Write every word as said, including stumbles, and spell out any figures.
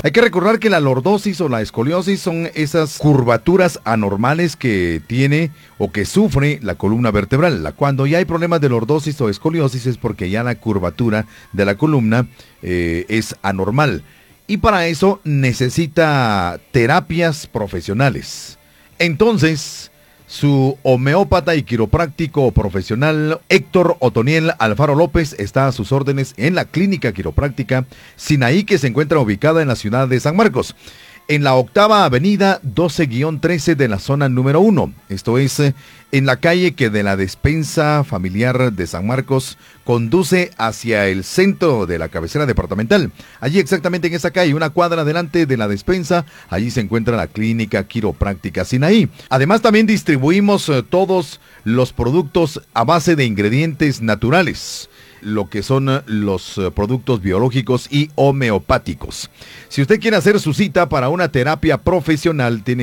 Hay que recordar que la lordosis o la escoliosis son esas curvaturas anormales que tiene o que sufre la columna vertebral. Cuando ya hay problemas de lordosis o escoliosis es porque ya la curvatura de la columna eh, es anormal. Y para eso necesita terapias profesionales. Entonces, su homeópata y quiropráctico profesional Héctor Otoniel Alfaro López está a sus órdenes en la clínica quiropráctica Sinaí, que se encuentra ubicada en la ciudad de San Marcos, en la octava avenida doce guión trece de la zona número uno. Esto es eh, en la calle que de la despensa familiar de San Marcos conduce hacia el centro de la cabecera departamental. Allí exactamente en esa calle, una cuadra delante de la despensa, allí se encuentra la clínica quiropráctica Sinaí. Además también distribuimos eh, todos los productos a base de ingredientes naturales, lo que son los productos biológicos y homeopáticos. Si usted quiere hacer su cita para una terapia profesional, tiene